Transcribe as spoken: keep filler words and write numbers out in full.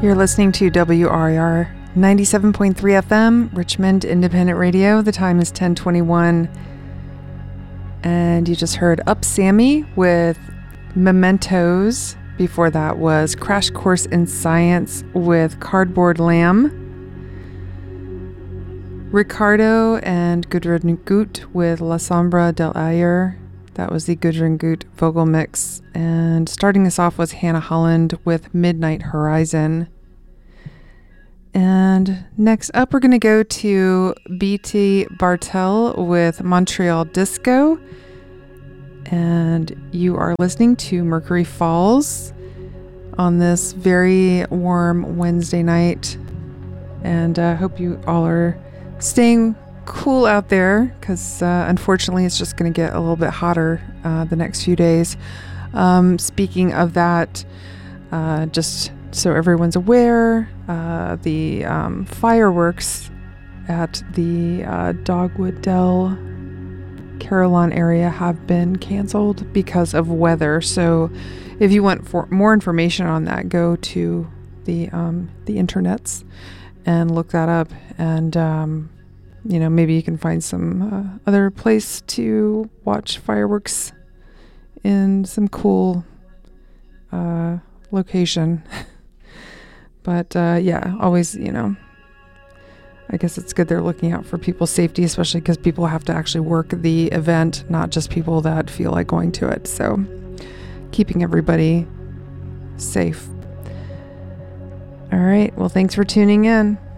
You're listening to W R I R ninety-seven point three F M, Richmond Independent Radio. The time is ten twenty-one. And you just heard Up Sammy with Mementos. Before that was Crash Course in Science with Cardboard Lamb. Ricardo and Gudrun Gut with La Sombra del Ayer. That was the Gudrun Gut vocal mix. And starting us off was Hannah Holland with Midnight Horizon. And next up, we're going to go to B T Bartel with Montreal Disco. And you are listening to Mercury Falls on this very warm Wednesday night. And I uh, hope you all are staying cool out there, because uh, unfortunately it's just going to get a little bit hotter uh, the next few days. Um, speaking of that, uh, just so everyone's aware, uh, the um, fireworks at the uh, Dogwood Dell Carillon area have been canceled because of weather. So if you want for more information on that, go to the um, the internets and look that up, and um, you know, maybe you can find some uh, other place to watch fireworks in some cool uh, location. But uh, yeah, always, you know, I guess it's good they're looking out for people's safety, especially because people have to actually work the event, not just people that feel like going to it. So keeping everybody safe. All right. Well, thanks for tuning in.